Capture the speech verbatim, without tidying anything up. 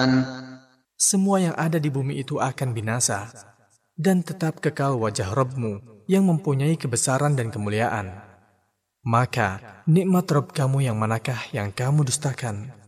Semua yang ada di bumi itu akan binasa, dan tetap kekal wajah Rabb-Mu yang mempunyai kebesaran dan kemuliaan. Maka, nikmat Rabb kamu yang manakah yang kamu dustakan?